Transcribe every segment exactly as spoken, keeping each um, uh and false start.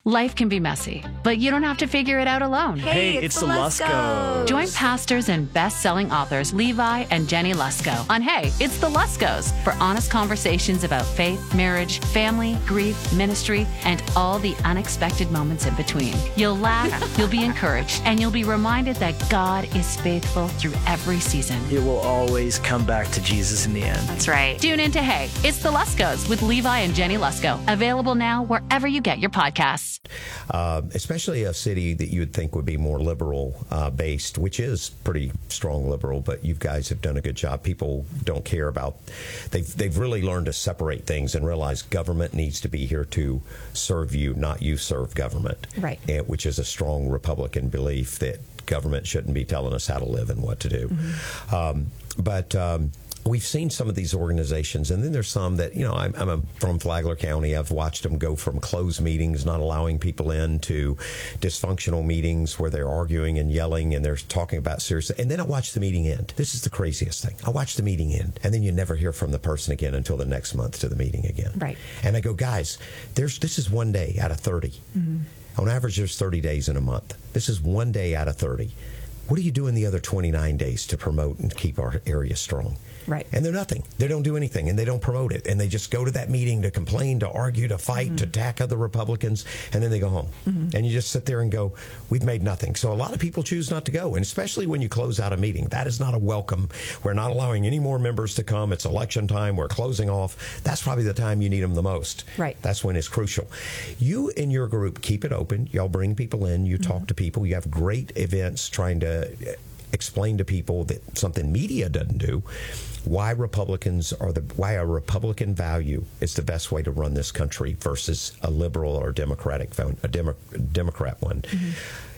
Life can be messy, but you don't have to figure it out alone. Hey, Hey, it's, it's the the Luskos. Join pastors and best-selling authors Levi and Jenny Lusko on Hey, It's the Luskos for honest conversations about faith, marriage, family, grief, ministry, and all the unexpected moments in between. You'll laugh, you'll be encouraged, and you'll be reminded that God is faithful through every season. It will always come back to Jesus in the end. That's right. Tune in to Hey, It's the Luskos with Levi and Jenny Lusko. Available now wherever you get your podcasts. Uh, especially a city that you would think would be more liberal uh, based, which is pretty strong liberal, but you guys have done a good job. People don't care about, they've, they've really learned to separate things and realize government needs to be here to serve you, not you serve government. Right. And, which is a strong Republican belief that government shouldn't be telling us how to live and what to do. Mm-hmm. Um, but um, we've seen some of these organizations, and then there's some that, you know, I'm, I'm a, from Flagler County. I've watched them go from closed meetings, not allowing people in, to dysfunctional meetings where they're arguing and yelling and they're talking about serious. And then I watch the meeting end. This is the craziest thing. I watch the meeting end, and then you never hear from the person again until the next month to the meeting again. Right. And I go, guys, there's this is one day out of thirty. Mm-hmm. On average, there's thirty days in a month. This is one day out of thirty. What are you doing the other twenty-nine days to promote and keep our area strong? Right. And they're nothing. They don't do anything, and they don't promote it. And they just go to that meeting to complain, to argue, to fight, mm-hmm. to attack other Republicans, and then they go home. Mm-hmm. And you just sit there and go, we've made nothing. So a lot of people choose not to go, and especially when you close out a meeting. That is not a welcome. We're not allowing any more members to come. It's election time. We're closing off. That's probably the time you need them the most. Right. That's when it's crucial. You and your group keep it open. Y'all bring people in. You mm-hmm. talk to people. You have great events trying to explain to people that something media doesn't do, why Republicans are the why a Republican value is the best way to run this country versus a liberal or democratic a Demo, Democrat one. Mm-hmm.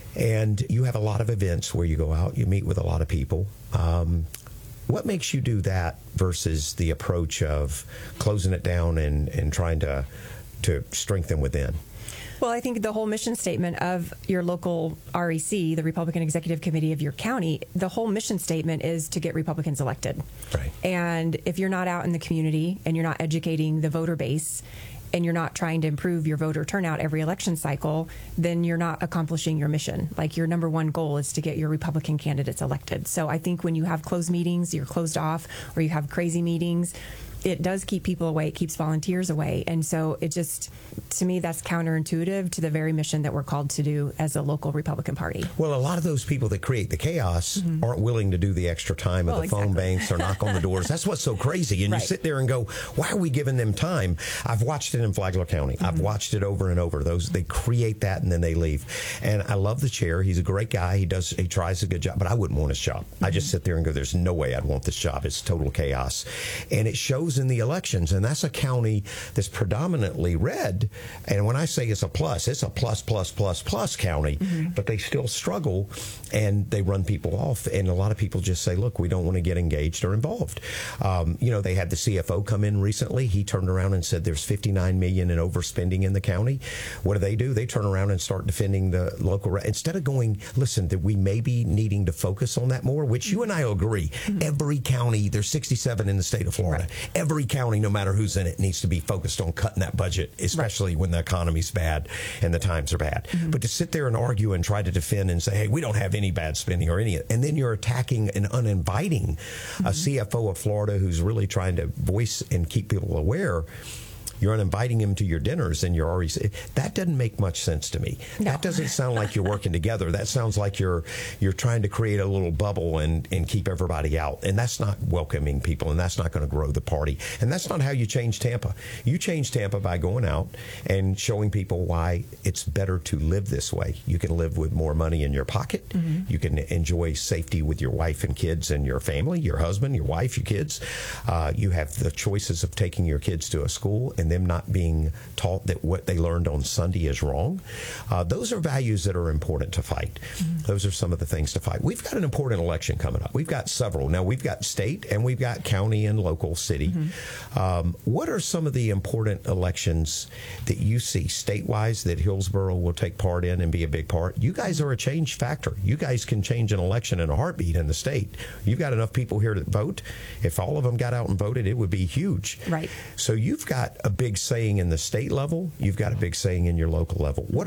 And you have a lot of events where you go out, you meet with a lot of people. Um, what makes you do that versus the approach of closing it down and, and trying to to strengthen within? Well, I think the whole mission statement of your local R E C, the Republican Executive Committee of your county, the whole mission statement is to get Republicans elected. Right. And if you're not out in the community and you're not educating the voter base and you're not trying to improve your voter turnout every election cycle, then you're not accomplishing your mission. Like, your number one goal is to get your Republican candidates elected. So I think when you have closed meetings, you're closed off, or you have crazy meetings, it does keep people away. It keeps volunteers away. And so it just, to me, that's counterintuitive to the very mission that we're called to do as a local Republican Party. Well, a lot of those people that create the chaos mm-hmm. aren't willing to do the extra time of well, the phone exactly. banks or knock on the doors. That's what's so crazy. And right. you sit there and go, why are we giving them time? I've watched it in Flagler County. Mm-hmm. I've watched it over and over. Those they create that and then they leave. And I love the chair. He's a great guy. He does. He tries a good job. But I wouldn't want his job. Mm-hmm. I just sit there and go, there's no way I'd want this job. It's total chaos. And it shows in the elections. And that's a county that's predominantly red. And when I say it's a plus, it's a plus, plus, plus, plus county. Mm-hmm. But they still struggle, and they run people off. And a lot of people just say, look, we don't want to get engaged or involved. Um, you know, they had the C F O come in recently. He turned around and said there's fifty-nine million dollars in overspending in the county. What do they do? They turn around and start defending the local. Re- Instead of going, listen, that we may be needing to focus on that more, which you and I agree. Mm-hmm. Every county, there's sixty-seven in the state of Florida. Right. Every county, no matter who's in it, needs to be focused on cutting that budget, especially right. when the economy's bad and the times are bad. Mm-hmm. But to sit there and argue and try to defend and say, hey, we don't have any bad spending or any, and then you're attacking and uninviting mm-hmm. a C F O of Florida who's really trying to voice and keep people aware. You're uninviting him to your dinners, and you're already. That doesn't make much sense to me. No. That doesn't sound like you're working together. That sounds like you're you're trying to create a little bubble and, and keep everybody out. And that's not welcoming people, and that's not going to grow the party. And that's not how you change Tampa. You change Tampa by going out and showing people why it's better to live this way. You can live with more money in your pocket. Mm-hmm. You can enjoy safety with your wife and kids and your family, your husband, your wife, your kids. Uh, you have the choices of taking your kids to a school and them not being taught that what they learned on Sunday is wrong. Uh, those are values that are important to fight. Mm-hmm. Those are some of the things to fight. We've got an important election coming up. We've got several. Now, we've got state and we've got county and local city. Mm-hmm. Um, what are some of the important elections that you see statewide that Hillsborough will take part in and be a big part? You guys are a change factor. You guys can change an election in a heartbeat in the state. You've got enough people here to vote. If all of them got out and voted, it would be huge. Right. So you've got a big saying in the state level. You've got a big saying in your local level. What